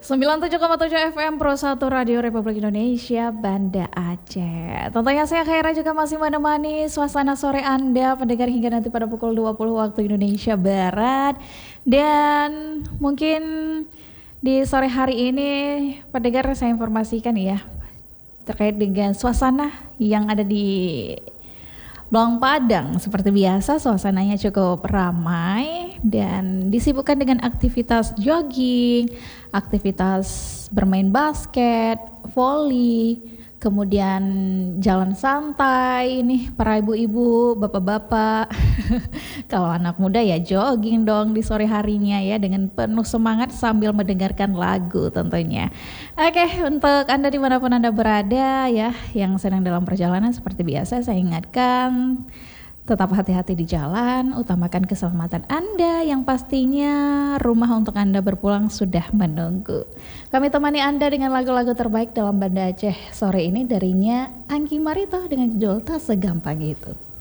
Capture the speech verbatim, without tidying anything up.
sembilan puluh tujuh koma tujuh F M Pro satu Radio Republik Indonesia Banda Aceh. Tentunya saya Khaira juga masih menemani suasana sore Anda pendengar hingga nanti pada pukul dua puluh waktu Indonesia Barat. Dan mungkin di sore hari ini pendengar saya informasikan ya terkait dengan suasana yang ada di Blang Padang. Seperti biasa suasananya cukup ramai dan disibukkan dengan aktivitas jogging, aktivitas bermain basket, volley, kemudian jalan santai nih para ibu-ibu, bapak-bapak. Kalau anak muda ya jogging dong di sore harinya ya dengan penuh semangat sambil mendengarkan lagu tentunya. Oke, untuk Anda dimanapun Anda berada ya yang sedang dalam perjalanan seperti biasa saya ingatkan tetap hati-hati di jalan, utamakan keselamatan Anda yang pastinya rumah untuk Anda berpulang sudah menunggu. Kami temani Anda dengan lagu-lagu terbaik dalam Banda Aceh sore ini darinya Anggi Marito dengan judul Tak Segampang Itu.